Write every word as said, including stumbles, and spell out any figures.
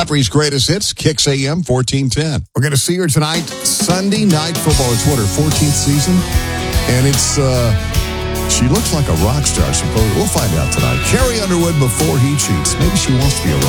Country's greatest hits, Kicks A M fourteen ten. We're going to see her tonight, Sunday Night Football. It's what, her fourteenth season? And it's, uh, she looks like a rock star, supposedly. We'll find out tonight. Carrie Underwood before he cheats. Maybe she wants to be a rock